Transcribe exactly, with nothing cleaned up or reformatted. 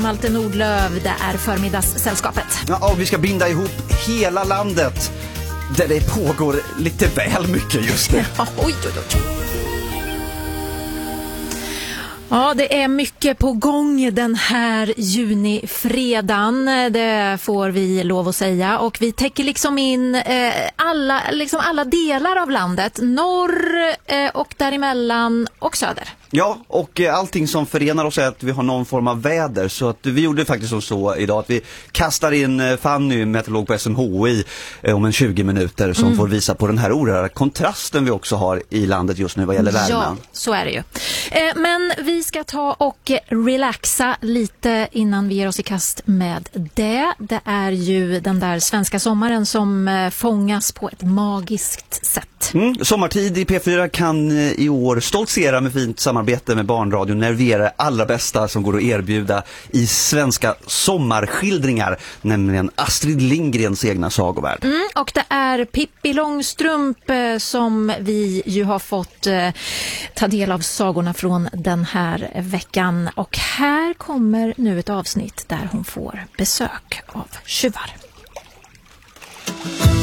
Malte Nordlöf, det är förmiddagssällskapet. Ja, och vi ska binda ihop hela landet där det pågår lite väl mycket just nu. Ja, oj, oj, oj. Ja, det är mycket på gång den här junifredagen, det får vi lov att säga. Och vi täcker liksom in eh, alla, liksom alla delar av landet, norr eh, och däremellan och söder. Ja, och eh, allting som förenar oss är att vi har någon form av väder. Så att vi gjorde faktiskt som så idag att vi kastar in eh, Fanny, meteorolog på S M H I, eh, om en tjugo minuter som mm. får visa på den här oerhörda kontrasten vi också har i landet just nu vad gäller värmen. Ja, så är det ju. Eh, men vi ska ta och relaxa lite innan vi ger oss i kast med det. Det är ju den där svenska sommaren som eh, fångas på ett magiskt sätt. Mm, sommartid i P fyra kan eh, i år stoltsera med fint samarbete med Barnradion när vi är det allra bästa som går att erbjuda i svenska sommarskildringar, nämligen Astrid Lindgrens egna sagovärld. Mm, och det är Pippi Långstrump eh, som vi ju har fått eh, ta del av sagorna från den här veckan. Och här kommer nu ett avsnitt där hon får besök av tjuvar.